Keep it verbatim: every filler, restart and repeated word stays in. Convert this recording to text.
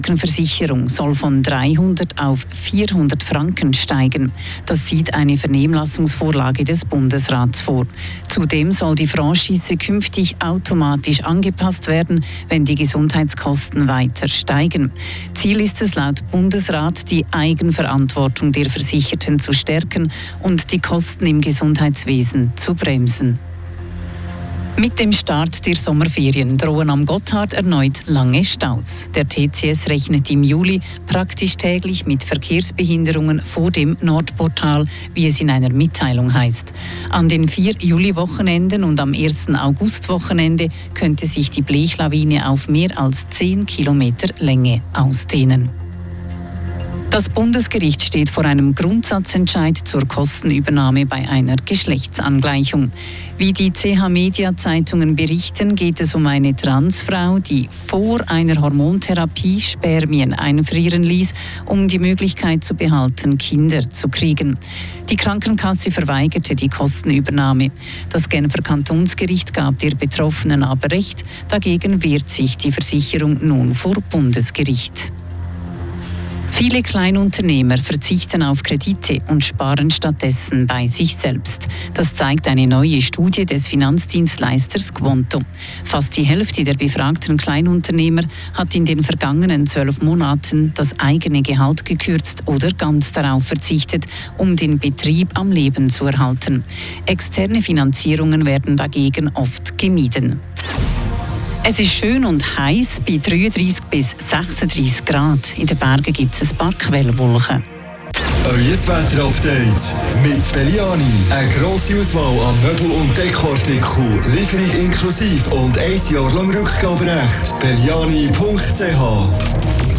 Die Versicherung soll von dreihundert auf vierhundert Franken steigen. Das sieht eine Vernehmlassungsvorlage des Bundesrats vor. Zudem soll die Franchise künftig automatisch angepasst werden, wenn die Gesundheitskosten weiter steigen. Ziel ist es laut Bundesrat, die Eigenverantwortung der Versicherten zu stärken und die Kosten im Gesundheitswesen zu bremsen. Mit dem Start der Sommerferien drohen am Gotthard erneut lange Staus. Der T C S rechnet im Juli praktisch täglich mit Verkehrsbehinderungen vor dem Nordportal, wie es in einer Mitteilung heißt. An den vier Juli-Wochenenden und am ersten August-Wochenende könnte sich die Blechlawine auf mehr als zehn Kilometer Länge ausdehnen. Das Bundesgericht steht vor einem Grundsatzentscheid zur Kostenübernahme bei einer Geschlechtsangleichung. Wie die C H-Media-Zeitungen berichten, geht es um eine Transfrau, die vor einer Hormontherapie Spermien einfrieren ließ, um die Möglichkeit zu behalten, Kinder zu kriegen. Die Krankenkasse verweigerte die Kostenübernahme. Das Genfer Kantonsgericht gab der Betroffenen aber Recht. Dagegen wehrt sich die Versicherung nun vor Bundesgericht. Viele Kleinunternehmer verzichten auf Kredite und sparen stattdessen bei sich selbst. Das zeigt eine neue Studie des Finanzdienstleisters Quantum. Fast die Hälfte der befragten Kleinunternehmer hat in den vergangenen zwölf Monaten das eigene Gehalt gekürzt oder ganz darauf verzichtet, um den Betrieb am Leben zu erhalten. Externe Finanzierungen werden dagegen oft gemieden. Es ist schön und heiß bei dreiunddreißig bis sechsunddreißig Grad. In den Bergen gibt es ein paar Quellwolken. Euer Wetter-Update mit Belliani. Eine grosse Auswahl an Möbel- und Dekoartikeln, Lieferung inklusive und ein Jahr lang Rückgaberecht. Belliani punkt c h